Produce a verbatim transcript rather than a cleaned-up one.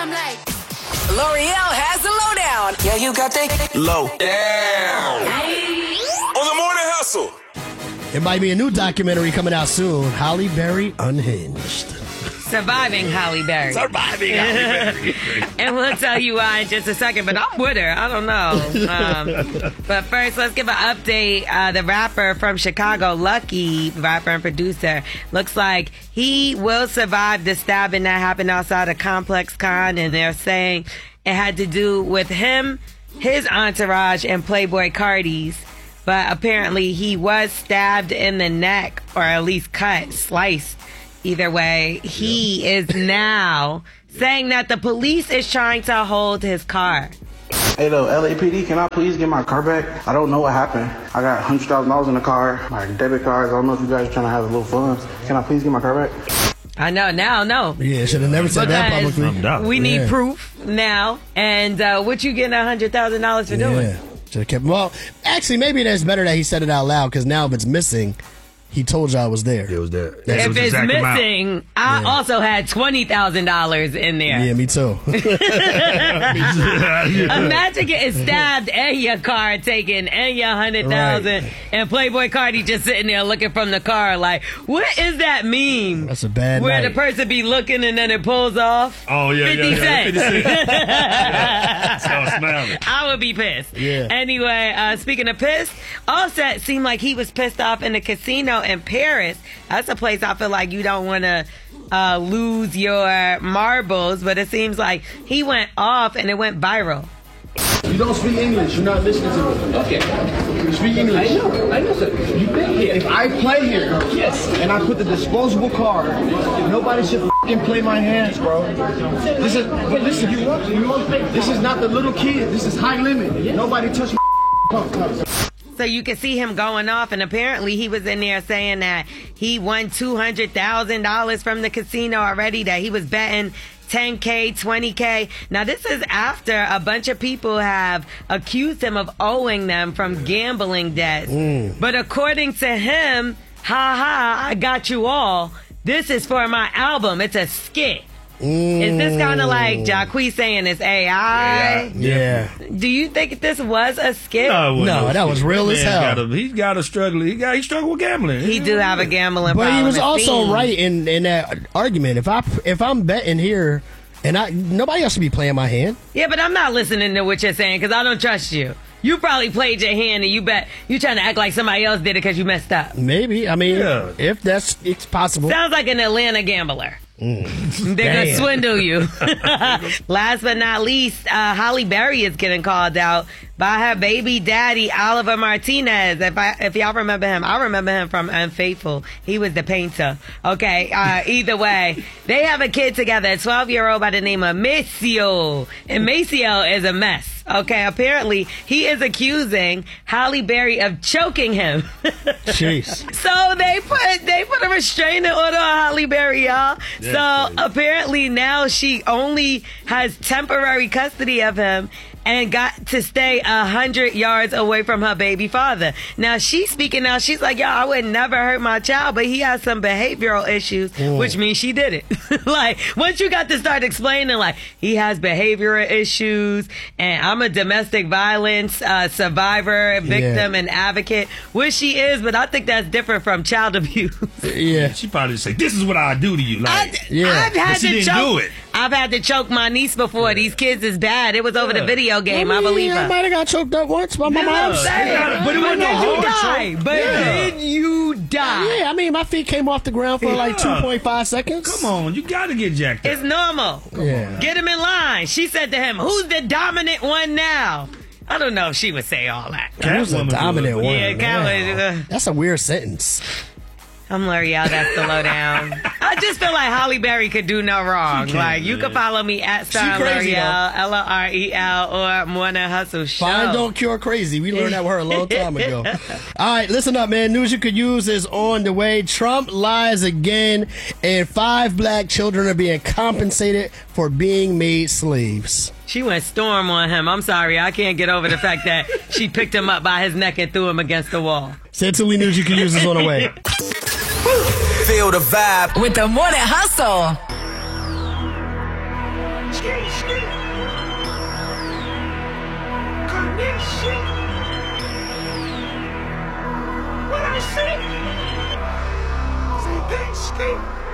I'm like, L'Oreal has the lowdown. Yeah, you got that low down. On the Morning Hustle. It might be a new documentary coming out soon. Halle Berry Unhinged. Surviving Halle Berry. Surviving Halle Berry. And we'll tell you why in just a second, but I'm with her. I don't know. Um, but first, let's give an update. Uh, the rapper from Chicago, Lucky, rapper and producer, looks like he will survive the stabbing that happened outside of Complex Con, and they're saying it had to do with him, his entourage, and Playboy Cardi's. But apparently he was stabbed in the neck, or at least cut, sliced. Either way, he is now saying that the police is trying to hold his car. Hey, though, L A P D, can I please get my car back? I don't know what happened. I got one hundred thousand dollars in the car, my debit cards. I don't know if you guys are trying to have a little fun. Can I please get my car back? I know, now, no. Yeah, should have never said that Because publicly. we need Yeah. proof now. And uh, what you getting one hundred thousand dollars for doing? Yeah. Should have kept. Well, actually, maybe that's better that he said it out loud, because now if it's missing, he told y'all it was there. It was there. If it's exact missing, amount. I Yeah. also had twenty thousand dollars in there. Yeah, me too. Imagine getting stabbed and your car taken and your hundred thousand, Right. and Playboy Cardi just sitting there looking from the car like, what is that meme? That's a bad Where night. the person be looking and then it pulls off. Oh, yeah, fifty yeah, yeah. Cent. fifty Cent. So smiling. I would be pissed. Yeah. Anyway, uh, speaking of pissed, Offset seemed like he was pissed off in the casino in Paris. That's a place I feel like you don't want to uh, lose your marbles, but it seems like he went off and it went viral. You don't speak English. You're not listening to me. Okay. You speak English. I know. I know, sir. You've been here. If I play here, yes, and I put the disposable card, nobody should f***ing play my hands, bro. This is, but listen, you want, you want, this is not the little kid. This is high limit. Nobody touch my cup. So you can see him going off, and apparently he was in there saying that he won two hundred thousand dollars from the casino already, that he was betting ten K, twenty K. Now, this is after a bunch of people have accused him of owing them from gambling debts. Mm. But according to him, ha ha, I got you all. This is for my album. It's a skit. Mm. Is this kind of like Jacquees saying it's A I? Yeah. yeah. Do you think this was a skit? No, it wasn't No, that was real That as man hell. got a- He's got a struggle. He got he struggled with gambling. He do have a gambling But problem. he was it also seems. right in, in that argument. If I if I'm betting here, and I nobody else should be playing my hand. Yeah, but I'm not listening to what you're saying because I don't trust you. You probably played your hand and you bet you trying to act like somebody else did it because you messed up. Maybe. I mean, Yeah. if that's it's possible. Sounds like an Atlanta gambler. Mm. They're gonna Damn. swindle you. Last but not least, uh, Halle Berry is getting called out by her baby daddy, Oliver Martinez. If I, if y'all remember him, I remember him from Unfaithful. He was the painter. Okay, uh, either way, they have a kid together, a twelve-year-old by the name of Maceo. And Maceo is a mess. Okay, apparently he is accusing Halle Berry of choking him. Jeez. So they put they put a restraining order on Halle Berry, y'all. So apparently now she only has temporary custody of him and got to stay a hundred yards away from her baby father. Now she's speaking now. She's like, "Yo, I would never hurt my child, but he has some behavioral issues," Mm. which means she did it. Like once you got to start explaining, like he has behavioral issues, and I'm a domestic violence uh, survivor, victim, Yeah. and advocate, which she is, but I think that's different from child abuse. Yeah. She probably say, "This is what I do to you." Like, I, Yeah. I've had But she to didn't choke. do it. I've had to choke my niece before. These kids is bad. It was over the Yeah. video game. I, believe I her. might have got choked up once by my I'm mom. saying, But it wasn't then a you hard die. choke. But Yeah. then you die. Yeah, I mean, my feet came off the ground for like two Yeah. point five seconds. come on, you got to get jacked up. It's normal. Yeah. Get him in line. She said to him, "Who's the dominant one now?" I don't know if she would say all that. Who's the Catwoman dominant would. one? Yeah, Catwoman, uh, That's a weird sentence. I'm L'Oreal. That's the lowdown. I just feel like Halle Berry could do no wrong. She can, Like you man. can follow me at Star crazy, L'Oreal, L O R E L, or Morning Hustle Show. Fine don't cure crazy. We learned that with her a long time ago. All right, listen up, man. News you could use is on the way. Trump lies again, and five black children are being compensated for being made slaves. She went storm on him. I'm sorry. I can't get over the fact that she picked him up by his neck and threw him against the wall. Sansui News you can use is on the way. Feel the vibe with the Morning Hustle. Skate, skate. Connection. What I say? Skate, skate.